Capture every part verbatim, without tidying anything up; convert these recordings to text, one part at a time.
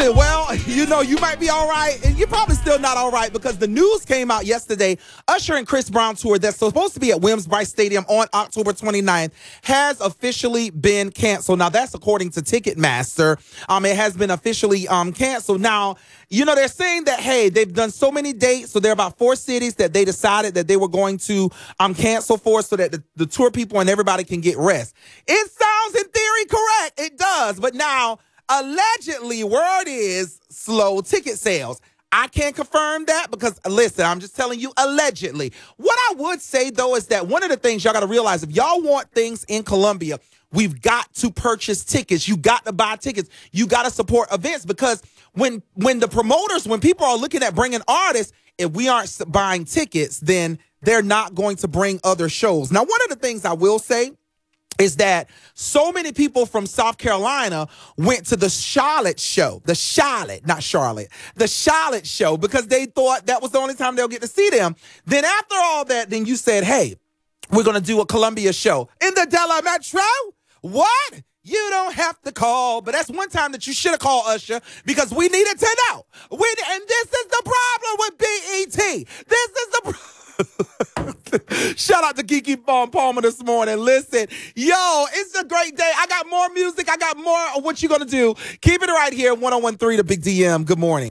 Listen, well, you know, you might be all right, and you're probably still not all right because the news came out yesterday. Usher and Chris Brown tour that's supposed to be at Williams-Brice Stadium on October twenty-ninth has officially been canceled. Now, that's according to Ticketmaster. Um, it has been officially um canceled. Now, you know, they're saying that, hey, they've done so many dates, so there are about four cities that they decided that they were going to um cancel for so that the, the tour people and everybody can get rest. It sounds, in theory, correct. It does, but now, allegedly, word is slow ticket sales. I can't confirm that because, listen, I'm just telling you allegedly. What I would say, though, is that one of the things y'all got to realize, if y'all want things in Columbia, we've got to purchase tickets. You got to buy tickets. You got to support events because when when the promoters, when people are looking at bringing artists, if we aren't buying tickets, then they're not going to bring other shows. Now, one of the things I will say is that so many people from South Carolina went to the Charlotte show, the Charlotte, not Charlotte, the Charlotte show, because they thought that was the only time they'll get to see them. Then after all that, then you said, hey, we're going to do a Columbia show in the Della Metro. What? You don't have to call, but that's one time that you should have called Usher because we needed to know. We, and this is the problem with B E T. This is the problem. Shout out to Kiki Palmer this morning. Listen, yo, it's a great day. I got more music. I got more of what you're going to do. Keep it right here, one oh one three, The Big D M. Good morning.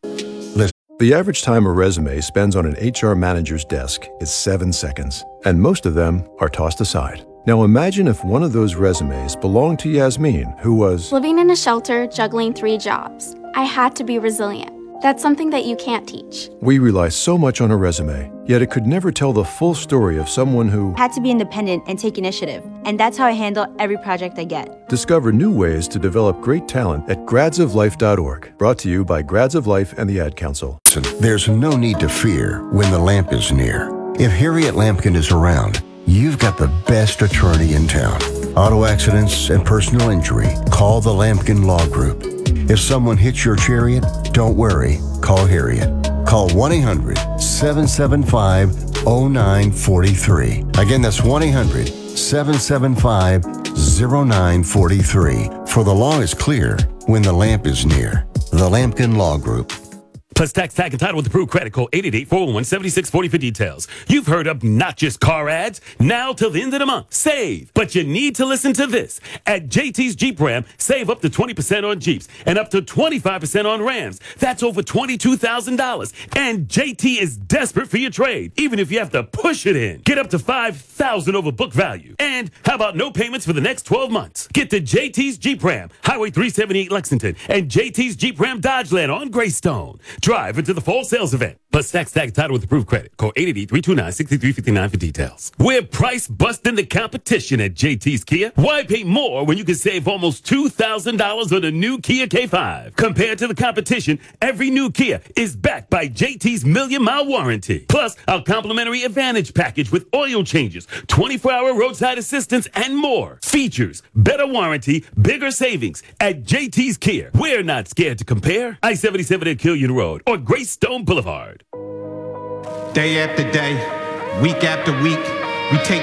The average time a resume spends on an H R manager's desk is seven seconds, and most of them are tossed aside. Now imagine if one of those resumes belonged to Yasmin, who was living in a shelter, juggling three jobs. I had to be resilient. That's something that you can't teach. We rely so much on a resume, yet it could never tell the full story of someone who had to be independent and take initiative. And that's how I handle every project I get. Discover new ways to develop great talent at grads of life dot org. Brought to you by Grads of Life and the Ad Council. There's no need to fear when the lamp is near. If Harriet Lampkin is around, you've got the best attorney in town. Auto accidents and personal injury, call the Lampkin Law Group. If someone hits your chariot, don't worry, call Harriet. Call one eight hundred seven seven five oh nine four three. Again, that's one eight hundred seven seven five oh nine four three. For the law is clear when the lamp is near. The Lampkin Law Group. Plus tax, tag, and title with approved credit. Call eight eight eight, four one one, seven six four zero for details. You've heard of not just car ads. Now till the end of the month, save. But you need to listen to this. At J T's Jeep Ram, save up to twenty percent on Jeeps and up to twenty-five percent on Rams. That's over twenty-two thousand dollars. And J T is desperate for your trade, even if you have to push it in. Get up to five thousand dollars over book value. And how about no payments for the next twelve months? Get to J T's Jeep Ram, Highway three seventy-eight Lexington, and J T's Jeep Ram Dodgeland on Greystone. Drive into the fall sales event. Plus tax, tag, title with approved credit. Call eight eight eight, three two nine, six three five nine for details. We're price busting the competition at J T's Kia. Why pay more when you can save almost two thousand dollars on a new Kia K five? Compared to the competition, every new Kia is backed by J T's Million Mile Warranty. Plus, our complimentary Advantage package with oil changes, twenty-four hour roadside assistance, and more. Features, better warranty, bigger savings. At J T's Kia, we're not scared to compare. I seventy-seven at Killian Road or Greystone Boulevard. Day after day, week after week, we take